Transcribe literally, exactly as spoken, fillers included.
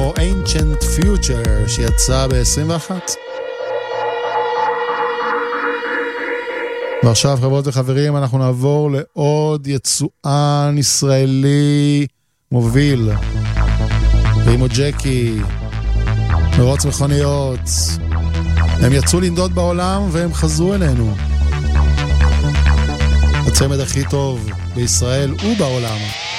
שלו Ancient Future שיצא ב-עשרים ואחת. ועכשיו חברות וחברים אנחנו נעבור לעוד יצואן ישראלי מוביל ועמו ג'קי מרוץ מכוניות. הם יצאו לנדוד בעולם והם חזרו אלינו. הצמד הכי טוב בישראל ובעולם.